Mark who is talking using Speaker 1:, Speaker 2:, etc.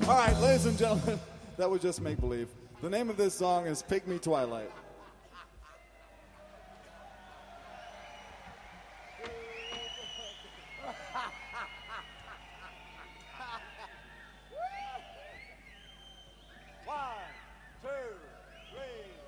Speaker 1: All right, ladies and gentlemen, that was just make-believe. The name of this song is Pygmy Twilight.